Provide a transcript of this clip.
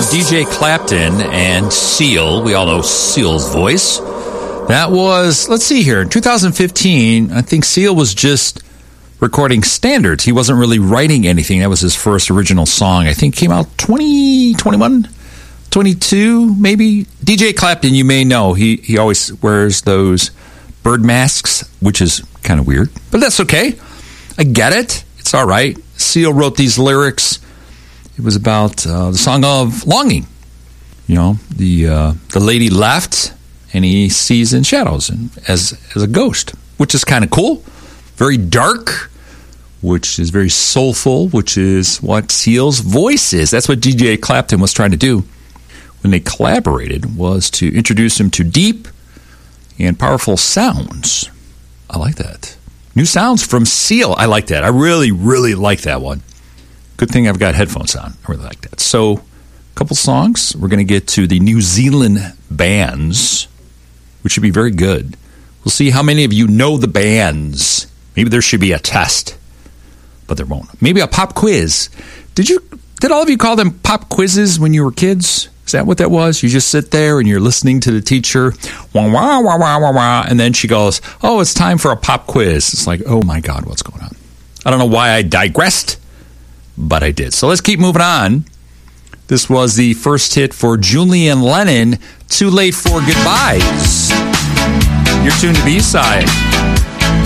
DJ Clapton and Seal. We all know Seal's voice. That was, let's see here, in 2015, I think Seal was just recording standards. He wasn't really writing anything. That was his first original song. I think it came out 2021, 22, maybe. DJ Clapton, you may know, he always wears those bird masks, which is kind of weird, but that's okay. I get it. It's all right. Seal wrote these lyrics. It was about the song of longing. You know, the lady left, and he sees in shadows and as a ghost, which is kind of cool. Very dark, which is very soulful, which is what Seal's voice is. That's what DJ Clapton was trying to do when they collaborated, was to introduce him to deep and powerful sounds. I like that. New sounds from Seal. I like that. I really, really like that one. Good thing I've got headphones on. I really like that. So, a couple songs. We're going to get to the New Zealand bands, which should be very good. We'll see how many of you know the bands. Maybe there should be a test, but there won't. Maybe a pop quiz. Did all of you call them pop quizzes when you were kids? Is that what that was? You just sit there and you're listening to the teacher, wah, wah, wah, wah, wah, wah, and then she goes, oh, it's time for a pop quiz. It's like, oh my God, what's going on? I don't know why I digressed, but I did. So let's keep moving on. This was the first hit for Julian Lennon, Too Late for Goodbyes. You're tuned to B-Side.